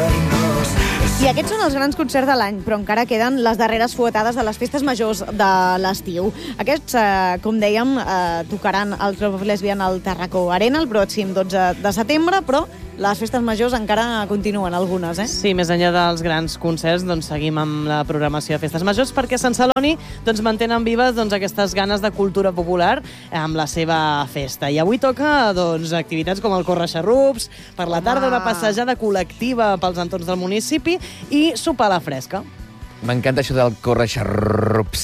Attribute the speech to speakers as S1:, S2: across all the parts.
S1: I aquests són els grans concerts de l'any, però encara queden les darreres fuetades de les festes majors de l'estiu. Aquests, com dèiem, tocaran el Club of Lesbian al Tarraco Arena el pròxim 12 de setembre, però les festes majors encara continuen, algunes, eh?
S2: Sí, més enllà dels grans concerts, doncs seguim amb la programació de festes majors, perquè a Sant Celoni doncs, mantenen vives aquestes ganes de cultura popular amb la seva festa. I avui toca activitats com el córrer-xarrups, per la tarda una passejada col·lectiva pels entorns del municipi i sopar a la fresca.
S3: M'encanta això del córrer-xarrups.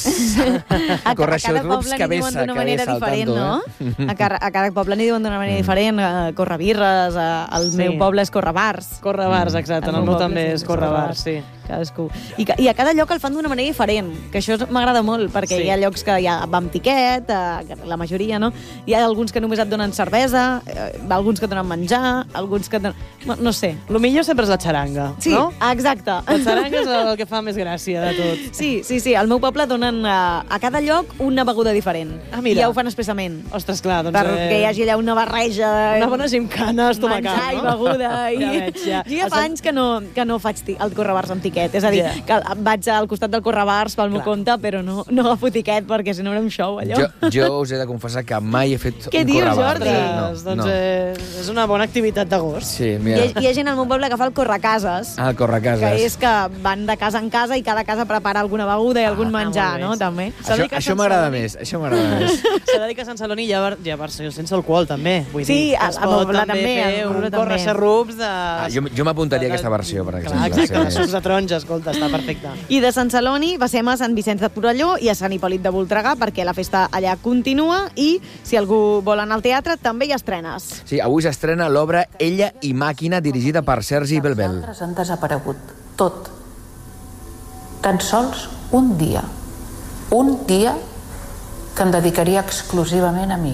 S1: A cada poble n'hi diuen d'una manera diferent, no? A cada poble n'hi diuen d'una manera diferent. Córrer-birres, el meu poble és córrer-bars.
S2: Córrer-bars, exacte. El meu també és córrer-bars, sí.
S1: Cadascú. I a cada lloc el fan d'una manera diferent, que això m'agrada molt, perquè hi ha llocs que ja va amb tiquet, la majoria, no? Hi ha alguns que només et donen cervesa, alguns que et donen menjar, alguns que et donen... No sé.
S2: El millor sempre és la xaranga,
S1: sí,
S2: no?
S1: Exacte.
S2: La xaranga és el que fa més gràcia de tot.
S1: Sí. Al meu poble donen a cada lloc una beguda diferent.
S2: Ah, mira.
S1: I ja ho fan expressament.
S2: Ostres, clar, doncs...
S1: Perquè hi hagi allà una barreja...
S2: Una bona gimcana estomacal,
S1: menjar i beguda.
S2: Ja.
S1: Jo ja fa anys que no faig el córrer-bars amb tiquet. És a dir, que vaig al costat del córrer-bars pel meu compte, però no agafo tiquet, perquè si no era un show, allò.
S3: Jo us he de confessar que mai he fet
S1: Què
S3: un
S1: dius,
S3: córrer-bars.
S1: Jordi?
S2: Doncs és una bona activitat d'agost.
S3: Sí, mira.
S1: Hi ha gent al meu poble que fa el córrer-cases.
S3: El córrer-cases.
S1: Que és que van de casa en casa i cada casa prepara alguna beguda i algun menjar, no? També.
S3: Això m'agrada més, S'ha
S2: de dir que a Sant Celoni hi ha versió sense alcohol, també. Vull dir,
S1: sí,
S2: es pot també fer un córrer-xarrups de...
S3: Jo m'apuntaria a aquesta versió, per exemple.
S2: Clar, sucs de taronja, escolta, està perfecte.
S1: I de Sant Celoni passem a Sant Vicenç de Torelló i a Sant Hipòlit de Voltregà, perquè la festa allà continua i, si algú vol anar al teatre, també hi ha estrenes.
S3: Sí, avui s'estrena l'obra Ella i màquina, dirigida per Sergi Belbel.
S4: Els altres han desaparegut, tot. Tan sols un dia. Un dia que em dedicaria exclusivament a mi.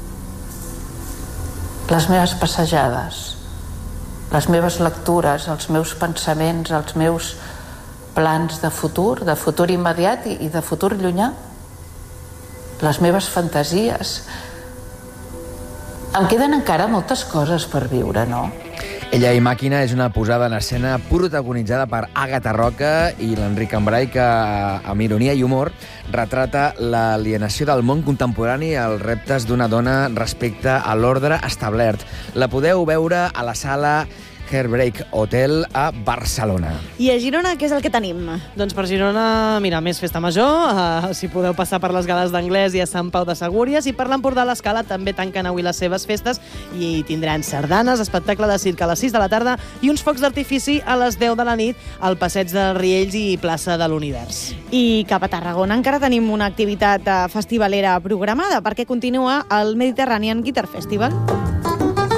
S4: Les meves passejades, les meves lectures, els meus pensaments, els meus plans de futur immediat i de futur llunyà, les meves fantasies. Em queden encara moltes coses per viure, no?
S3: Ella i màquina és una posada en escena protagonitzada per Àgata Roca i l'Enric Cambrai, que amb ironia i humor retrata l'alienació del món contemporani i els reptes d'una dona respecte a l'ordre establert. La podeu veure a la sala Heartbreak Hotel a Barcelona.
S1: I a Girona, què és el que tenim?
S2: Doncs per Girona, mira, més festa major, si podeu passar per les gales d'anglès i a Sant Pau de Segúries, i per l'Empordà a l'Escala també tanquen avui les seves festes i tindran sardanes, espectacle de circ a les 6 de la tarda i uns focs d'artifici a les 10 de la nit al Passeig dels Riells i plaça de l'Univers.
S1: I cap a Tarragona encara tenim una activitat festivalera programada, perquè continua el Mediterranean Guitar Festival.